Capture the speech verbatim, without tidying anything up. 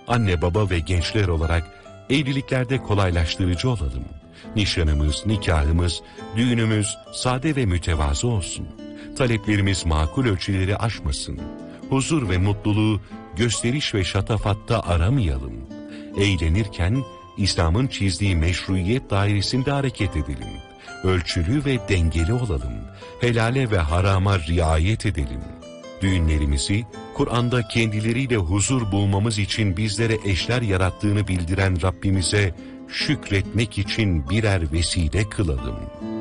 Anne baba ve gençler olarak evliliklerde kolaylaştırıcı olalım. Nişanımız, nikahımız, düğünümüz sade ve mütevazı olsun. Taleplerimiz makul ölçüleri aşmasın. Huzur ve mutluluğu gösteriş ve şatafatta aramayalım. Eğlenirken İslam'ın çizdiği meşruiyet dairesinde hareket edelim. Ölçülü ve dengeli olalım. Helale ve harama riayet edelim. Düğünlerimizi Kur'an'da kendileriyle huzur bulmamız için bizlere eşler yarattığını bildiren Rabbimize şükretmek için birer vesile kılalım.